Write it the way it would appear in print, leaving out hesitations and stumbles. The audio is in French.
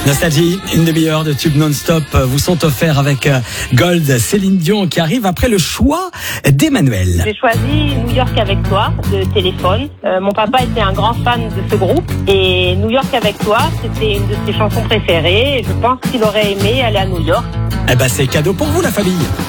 Nostalgie, une demi-heure de tube non-stop vous sont offerts avec Gold, Céline Dion qui arrive après le choix d'Emmanuel. J'ai choisi New York avec toi de Téléphone. Mon papa était un grand fan de ce groupe et New York avec toi, c'était une de ses chansons préférées et je pense qu'il aurait aimé aller à New York. Eh ben c'est cadeau pour vous la famille.